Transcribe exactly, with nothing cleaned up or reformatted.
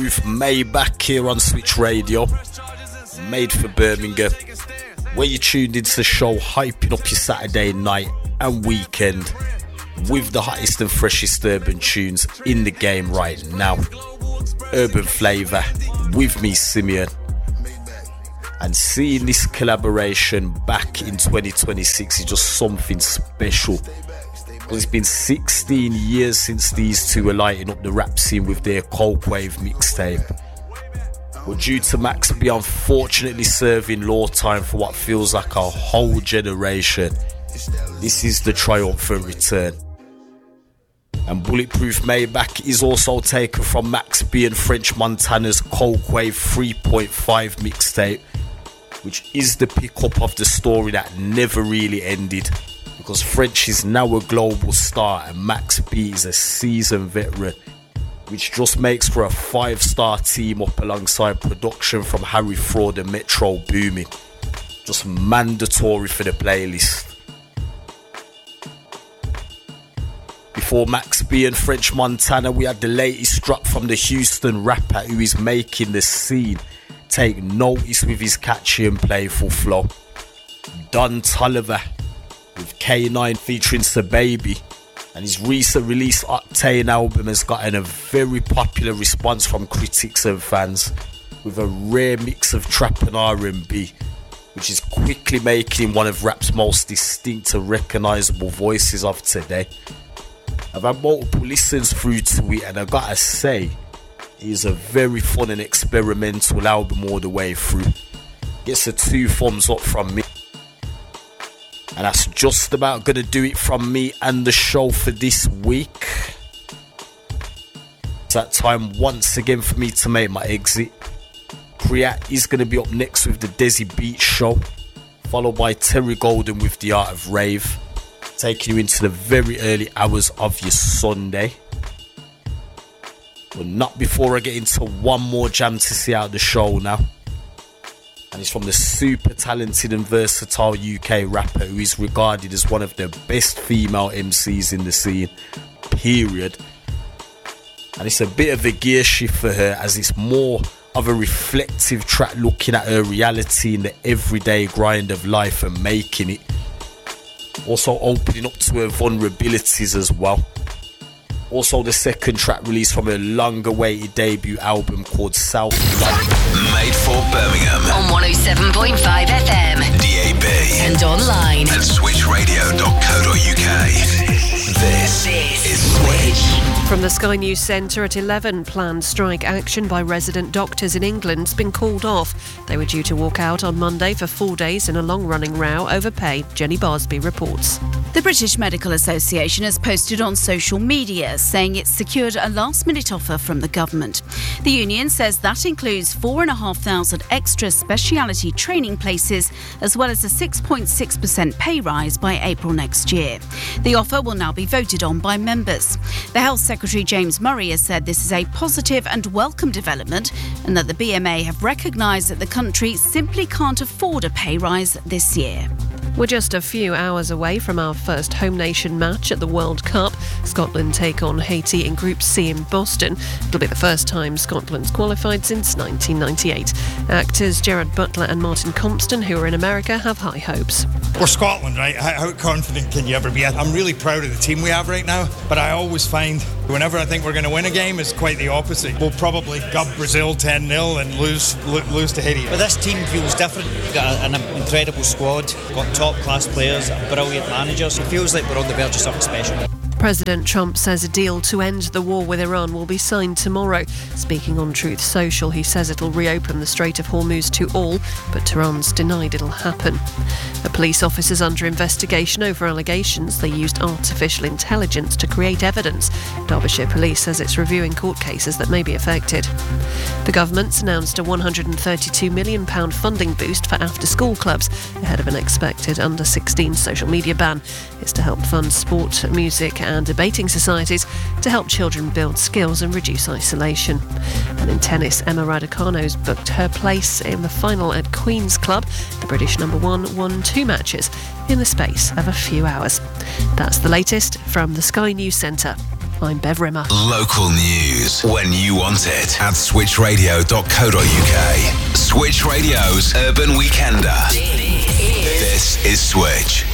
Bulletproof Maybach here on Switch Radio, made for Birmingham, where you tuned into the show, hyping up your Saturday night and weekend with the hottest and freshest urban tunes in the game right now. Urban Flavour with me, Simeon, and seeing this collaboration back in twenty twenty-six is just something special. It's been sixteen years since these two were lighting up the rap scene with their Cold Wave mixtape. But due to Max B unfortunately serving law time for what feels like a whole generation, this is the triumphant return. And Bulletproof Maybach is also taken from Max B and French Montana's Cold Wave three point five mixtape, which is the pickup of the story that never really ended, because French is now a global star and Max B is a seasoned veteran, which just makes for a five-star team up alongside production from Harry Fraud and Metro Boomin. Just mandatory for the playlist. Before Max B and French Montana, we had the latest drop from the Houston rapper who is making the scene take notice with his catchy and playful flow. Don Toliver with K nine featuring SaBaby, and his recent release Octane album has gotten a very popular response from critics and fans, with a rare mix of trap and R and B, which is quickly making him one of rap's most distinct and recognisable voices of today. I've had multiple listens through to it, and I gotta say, it is a very fun and experimental album all the way through. Gets a two thumbs up from me. And that's just about gonna do it from me and the show for this week. It's that time once again for me to make my exit. Kriyat is gonna be up next with the Desi Beat Show, followed by Terry Golden with The Art of Rave, taking you into the very early hours of your Sunday. But not before I get into one more jam to see out the show now. And it's from the super talented and versatile U K rapper who is regarded as one of the best female M Cs in the scene, period. And it's a bit of a gear shift for her, as it's more of a reflective track looking at her reality in the everyday grind of life and making it. Also opening up to her vulnerabilities as well. Also the second track released from her long-awaited debut album called South London. Made for Birmingham. On one oh seven point five F M. D A B. And online. At switch radio dot co dot U K. This, this is Switch. From the Sky News Centre at eleven, planned strike action by resident doctors in England has been called off. They were due to walk out on Monday for four days in a long-running row over pay. Jenny Barsby reports. The British Medical Association has posted on social media saying it's secured a last-minute offer from the government. The union says that includes four thousand five hundred extra speciality training places, as well as a six point six percent pay rise by April next year. The offer will now be voted on by members. The Health Secretary James Murray has said this is a positive and welcome development, and that the B M A have recognised that the country simply can't afford a pay rise this year. We're just a few hours away from our first home nation match at the World Cup. Scotland take on Haiti in Group C in Boston. It'll be the first time Scotland's qualified since nineteen ninety-eight. Actors Gerard Butler and Martin Compston, who are in America, have high hopes. We're Scotland, right? How confident can you ever be? I'm really proud of the team we have right now, but I always find whenever I think we're going to win a game, it's quite the opposite. We'll probably gub Brazil ten nil and lose lose to Haiti. But this team feels different. We've got an incredible squad, got top-class players, brilliant managers. It feels like we're on the verge of something special. President Trump says a deal to end the war with Iran will be signed tomorrow. Speaking on Truth Social, he says it'll reopen the Strait of Hormuz to all, but Tehran's denied it'll happen. A police officer's under investigation over allegations they used artificial intelligence to create evidence. Derbyshire Police says it's reviewing court cases that may be affected. The government's announced a one hundred thirty-two million pounds funding boost for after-school clubs ahead of an expected under sixteen social media ban. It's to help fund sport, music and debating societies to help children build skills and reduce isolation. And in tennis, Emma Raducanu's booked her place in the final at Queen's Club. The British number one won two matches in the space of a few hours. That's the latest from the Sky News Centre. I'm Bev Rimmer. Local news when you want it at switch radio dot co dot uk. Switch Radio's Urban Weekender. This is Switch.